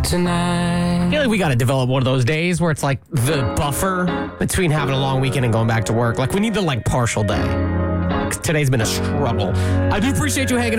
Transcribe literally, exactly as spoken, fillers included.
tonight. I feel like we got to develop one of those days where it's like the buffer between having a long weekend and going back to work. Like we need the like partial day. 'Cause today's been a struggle. I do appreciate you hanging